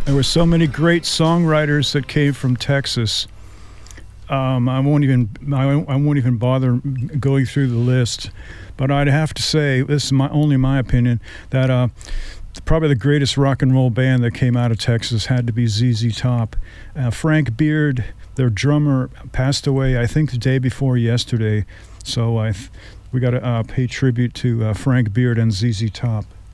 There were so many great songwriters that came from Texas. I won't even bother going through the list, but I'd have to say, this is only my opinion, that probably the greatest rock and roll band that came out of Texas had to be ZZ Top. Frank Beard, their drummer, passed away, I think, the day before yesterday. So we got to pay tribute to Frank Beard and ZZ Top.